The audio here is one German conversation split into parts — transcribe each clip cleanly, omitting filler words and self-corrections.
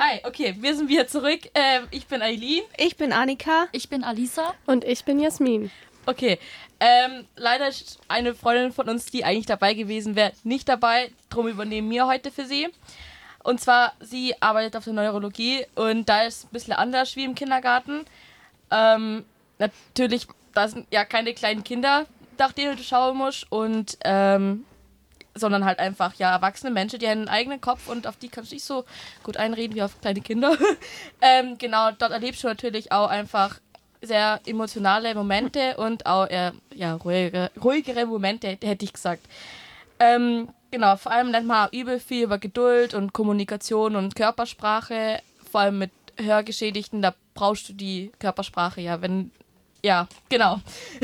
Hi, okay, wir sind wieder zurück. Ich bin Eileen. Ich bin Annika. Ich bin Alisa. Und ich bin Jasmin. Okay, leider ist eine Freundin von uns, die eigentlich dabei gewesen wäre, nicht dabei. Darum übernehmen wir heute für sie. Und zwar, sie arbeitet auf der Neurologie und da ist es ein bisschen anders wie im Kindergarten. Natürlich, da sind ja keine kleinen Kinder, nach denen du schauen musst, und sondern halt einfach ja erwachsene Menschen, die haben einen eigenen Kopf und auf die kannst du nicht so gut einreden wie auf kleine Kinder. Genau, dort erlebst du natürlich auch einfach sehr emotionale Momente und auch eher ruhigere Momente, hätte ich gesagt. Genau, vor allem lernt man auch übel viel über Geduld und Kommunikation und Körpersprache, vor allem mit Hörgeschädigten, da brauchst du die Körpersprache ja, genau.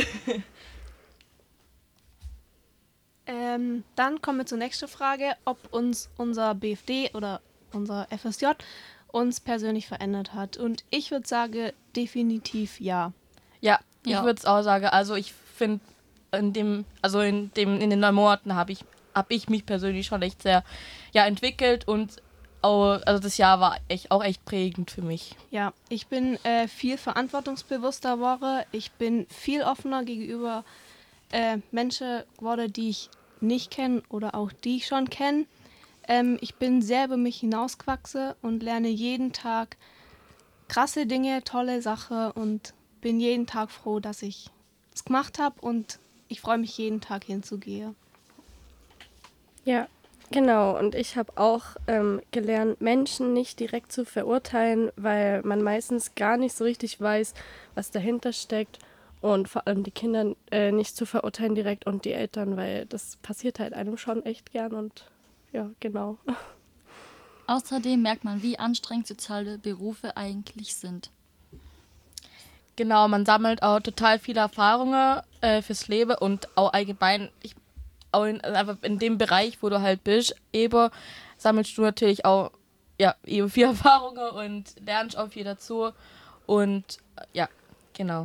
Dann kommen wir zur nächsten Frage, ob uns unser BFD oder unser FSJ uns persönlich verändert hat. Und ich würde sagen, definitiv ja. Ja, ich würde es auch sagen. Also ich finde, in den 9 Monaten habe ich mich persönlich schon echt sehr entwickelt und auch, also das Jahr war echt prägend für mich. Ja, ich bin viel verantwortungsbewusster geworden. Ich bin viel offener gegenüber Menschen geworden, die ich nicht kenne oder auch die ich schon kenne. Ich bin sehr über mich hinausgewachsen und lerne jeden Tag krasse Dinge, tolle Sachen und bin jeden Tag froh, dass ich es gemacht habe und ich freue mich jeden Tag hinzugehen. Ja, genau. Und ich habe auch gelernt, Menschen nicht direkt zu verurteilen, weil man meistens gar nicht so richtig weiß, was dahinter steckt. Und vor allem die Kinder nicht zu verurteilen direkt und die Eltern, weil das passiert halt einem schon echt gern und ja, genau. Außerdem merkt man, wie anstrengend soziale Berufe eigentlich sind. Genau, man sammelt auch total viele Erfahrungen fürs Leben und auch allgemein, einfach in dem Bereich, wo du halt bist, sammelst du natürlich auch eben viel Erfahrungen und lernst auch viel dazu und ja, genau.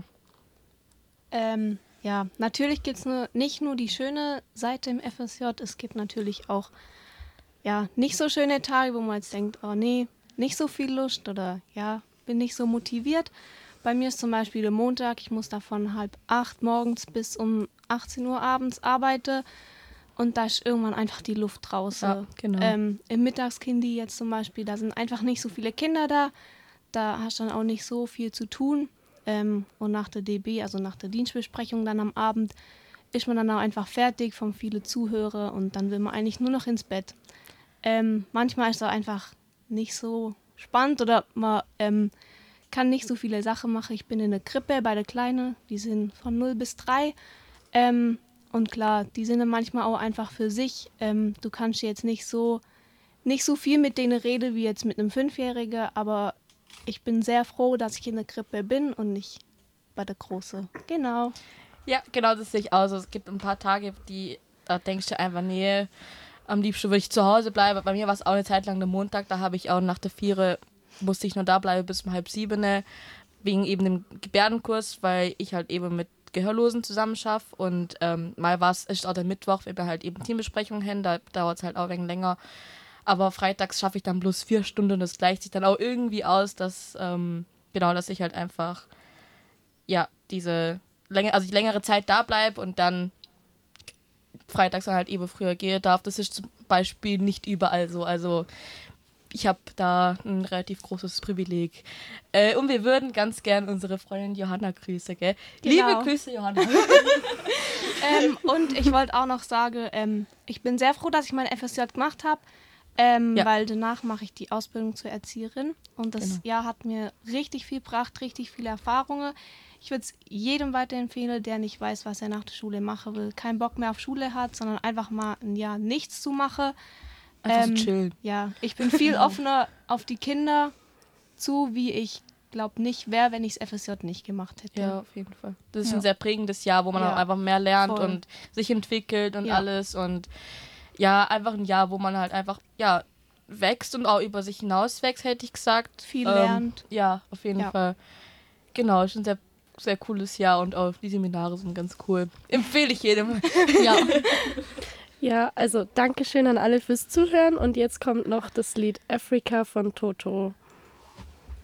Ja, natürlich gibt es nicht nur die schöne Seite im FSJ, es gibt natürlich auch nicht so schöne Tage, wo man jetzt denkt, oh nee, nicht so viel Lust oder bin nicht so motiviert. Bei mir ist zum Beispiel der Montag, ich muss da von 7:30 morgens bis um 18 Uhr abends arbeiten und da ist irgendwann einfach die Luft draußen. Ja, genau. Im Mittagskindi jetzt zum Beispiel, da sind einfach nicht so viele Kinder da hast du dann auch nicht so viel zu tun. Und nach der DB, also nach der Dienstbesprechung dann am Abend, ist man dann auch einfach fertig von vielen Zuhörern und dann will man eigentlich nur noch ins Bett. Manchmal ist es auch einfach nicht so spannend oder man kann nicht so viele Sachen machen. Ich bin in der Krippe bei der Kleinen, die sind von 0 bis 3. Und klar, die sind dann manchmal auch einfach für sich. Du kannst jetzt nicht so viel mit denen reden wie jetzt mit einem 5-Jährigen, aber ich bin sehr froh, dass ich in der Krippe bin und nicht bei der Große. Genau. Ja, genau, das sehe ich auch so. Es gibt ein paar Tage, da denkst du einfach, nee, am liebsten würde ich zu Hause bleiben. Bei mir war es auch eine Zeit lang der Montag, da habe ich auch nach der 4 musste ich nur da bleiben bis um 6:30, wegen eben dem Gebärdenkurs, weil ich halt eben mit Gehörlosen zusammen schaffe und mal ist auch der Mittwoch, wenn wir halt eben Teambesprechungen haben, da dauert es halt auch ein wenig länger. Aber freitags schaffe ich dann bloß 4 Stunden und das gleicht sich dann auch irgendwie aus, dass ich halt einfach die längere Zeit da bleibe und dann freitags dann halt eben früher gehen darf. Das ist zum Beispiel nicht überall so. Also ich habe da ein relativ großes Privileg. Und wir würden ganz gern unsere Freundin Johanna grüßen, gell? Genau. Liebe Grüße, Johanna. Und ich wollte auch noch sagen, ich bin sehr froh, dass ich mein FSJ gemacht habe. Weil danach mache ich die Ausbildung zur Erzieherin und das Jahr hat mir richtig viel gebracht, richtig viele Erfahrungen. Ich würde es jedem weiterempfehlen, der nicht weiß, was er nach der Schule machen will, keinen Bock mehr auf Schule hat, sondern einfach mal ein Jahr nichts zu machen. Einfach so chillen. Ja, ich bin viel offener auf die Kinder zu, wie ich glaube nicht wäre, wenn ich das FSJ nicht gemacht hätte. Ja, auf jeden Fall. Das ist ein sehr prägendes Jahr, wo man auch einfach mehr lernt und sich entwickelt und alles und einfach ein Jahr, wo man halt einfach, wächst und auch über sich hinaus wächst, hätte ich gesagt. Viel lernt. Ja, auf jeden Fall. Genau, ist ein sehr, sehr cooles Jahr und auch die Seminare sind ganz cool. Empfehle ich jedem. Ja, also Dankeschön an alle fürs Zuhören und jetzt kommt noch das Lied Africa von Toto.